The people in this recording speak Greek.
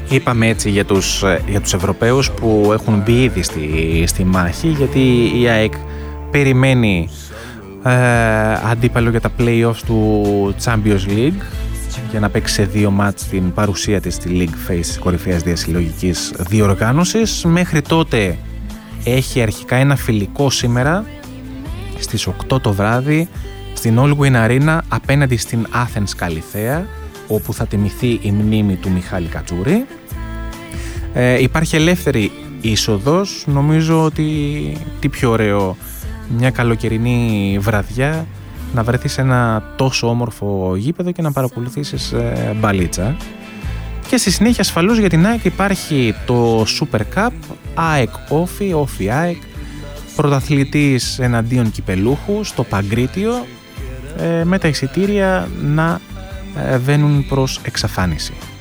Είπαμε έτσι για τους Ευρωπαίους που έχουν μπει ήδη στη μάχη, γιατί η ΑΕΚ περιμένει αντίπαλο για τα play-offs του Champions League για να παίξει σε 2 μάτς την παρουσία της στη League Phase της κορυφαίας διασυλλογικής διοργάνωσης. Μέχρι τότε έχει αρχικά ένα φιλικό σήμερα στις 8 το βράδυ στην Allwyn Arena απέναντι στην Athens Καλιθέα, όπου θα τιμηθεί η μνήμη του Μιχάλη Κατσούρη. Υπάρχει ελεύθερη είσοδος. Νομίζω ότι τι πιο ωραίο μια καλοκαιρινή βραδιά να βρεθείς σε ένα τόσο όμορφο γήπεδο και να παρακολουθήσεις μπαλίτσα. Και στη συνέχεια ασφαλώς για την ΑΕΚ υπάρχει το Super Cup, ΑΕΚ Όφι ΑΕΚ, πρωταθλητής εναντίον κυπελούχου στο Παγκρίτιο, με τα εισιτήρια να βαίνουν προς εξαφάνιση.